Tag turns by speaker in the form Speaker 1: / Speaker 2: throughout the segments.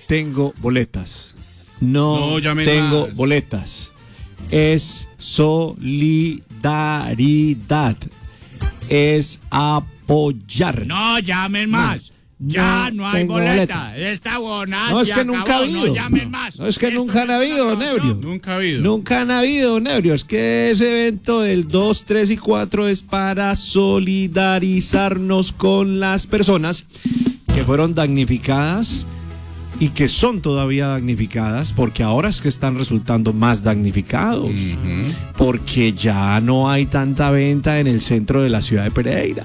Speaker 1: tengo boletas. No tengo
Speaker 2: más.
Speaker 1: boletas. Es solidaridad. Es apoyar.
Speaker 2: No llamen más. Ya no hay
Speaker 1: tengo
Speaker 2: boleta. Esta bonanza.
Speaker 1: No, es que nunca ha habido.
Speaker 2: No llamen más.
Speaker 1: No, es que
Speaker 2: Esto
Speaker 1: nunca han
Speaker 2: no es
Speaker 1: habido,
Speaker 2: una
Speaker 1: Nebrio.
Speaker 2: canción.
Speaker 3: Nunca ha habido.
Speaker 1: Nunca han habido, Nebrio. Es que ese evento del 2, 3 y 4 es para solidarizarnos con las personas que fueron damnificadas y que son todavía damnificadas, porque ahora es que están resultando más damnificados, porque ya no hay tanta venta en el centro de la ciudad de Pereira,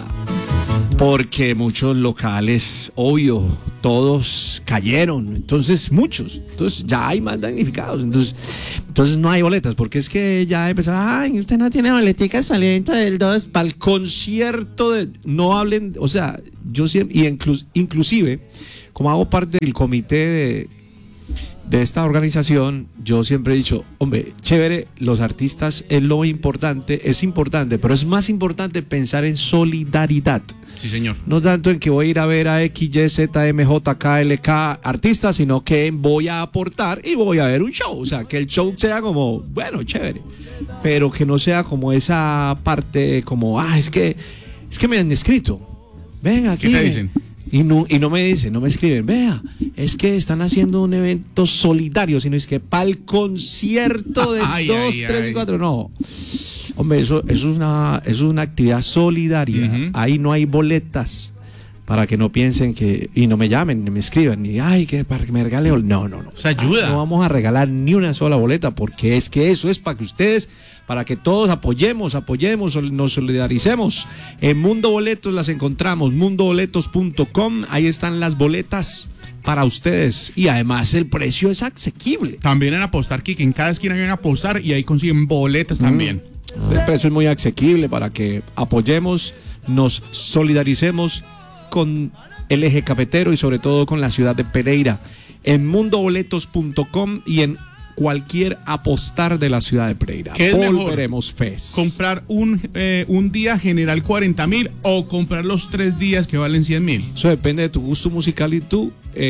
Speaker 1: porque muchos locales, obvio, todos cayeron, entonces ya hay más damnificados, entonces no hay boletas, porque es que ya empezó, ay, usted no tiene boleticas para el evento del 2, para el concierto, no hablen, o sea, yo siempre, y inclusive, como hago parte del comité de esta organización, yo siempre he dicho, hombre, chévere, los artistas es lo importante, es importante, pero es más importante pensar en solidaridad.
Speaker 3: Sí, señor.
Speaker 1: No tanto en que voy a ir a ver a X, Y, Z, M, J, K, L, K artistas, sino que voy a aportar y voy a ver un show. O sea, que el show sea como, bueno, chévere, pero que no sea como esa parte como, es que me han escrito. Ven aquí.
Speaker 3: ¿Qué te dicen?
Speaker 1: Y no me dicen, no me escriben, vea, es que están haciendo un evento solidario, sino es que para el concierto de 2, 3 y 4, no. Hombre, eso es una actividad solidaria. Ahí no hay boletas para que no piensen que, y no me llamen, ni me escriban, ni que para que me regale. No.
Speaker 3: Se ayuda.
Speaker 1: No vamos a regalar ni una sola boleta, porque es que eso es para que ustedes, para que todos apoyemos, nos solidaricemos. En Mundo Boletos las encontramos, mundoboletos.com, ahí están las boletas para ustedes, y además el precio es asequible.
Speaker 3: También en Apostar, Kike, en cada esquina hay un Apostar y ahí consiguen boletas también.
Speaker 1: El precio es muy asequible para que apoyemos, nos solidaricemos con el eje cafetero y sobre todo con la ciudad de Pereira. En mundoboletos.com y en cualquier Apostar de la ciudad de Pereira.
Speaker 3: ¿Qué es
Speaker 1: Volveremos Fest.
Speaker 3: ¿Comprar un día general 40.000 o comprar los 3 días que valen 100.000?
Speaker 1: Eso depende de tu gusto musical y tu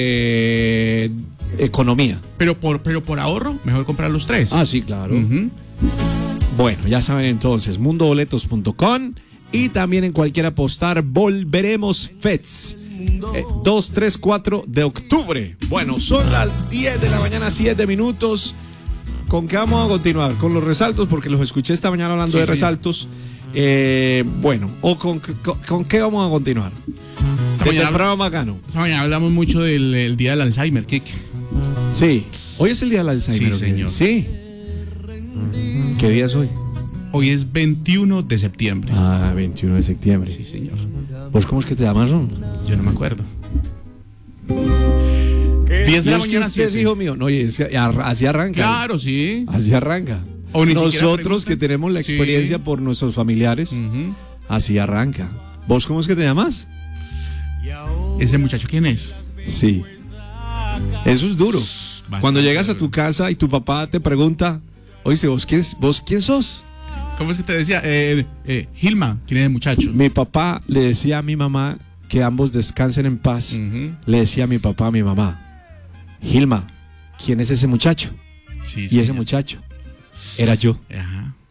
Speaker 1: economía.
Speaker 3: Pero por ahorro, mejor comprar los 3.
Speaker 1: Sí, claro. Bueno, ya saben entonces, mundoboletos.com y también en cualquier Apostar. Volveremos Fest. 2, 3, 4 de octubre. Bueno, son las 10 de la mañana, 7 minutos. ¿Con qué vamos a continuar? Con los resaltos, porque los escuché esta mañana hablando de resaltos. Bueno, o con qué vamos a continuar. Esta mañana
Speaker 3: hablamos mucho del día del Alzheimer, Kike.
Speaker 1: Sí, hoy es el día del Alzheimer.
Speaker 3: Sí, señor.
Speaker 1: Sí. ¿Qué día es hoy?
Speaker 3: Hoy es 21 de septiembre.
Speaker 1: 21 de septiembre.
Speaker 3: Sí, señor.
Speaker 1: ¿Vos cómo es que te llamas, Ron?
Speaker 3: Yo no me acuerdo. 10 de la mañana,
Speaker 1: es hijo mío. No, así arranca.
Speaker 3: Claro, sí.
Speaker 1: Así arranca. Nosotros que tenemos la experiencia por nuestros familiares, así arranca. ¿Vos cómo es que te llamas?
Speaker 3: ¿Ese muchacho quién es?
Speaker 1: Sí. Eso es duro. Bastante. Cuando llegas a tu casa y tu papá te pregunta, oíste, ¿vos quién sos?
Speaker 3: ¿Cómo es que te decía? Gilma, ¿quién es el muchacho?
Speaker 1: Mi papá le decía a mi mamá que ambos descansen en paz. Le decía a mi papá, a mi mamá, Gilma, ¿quién es ese muchacho?
Speaker 3: Sí,
Speaker 1: y ese muchacho era yo.
Speaker 3: Ajá.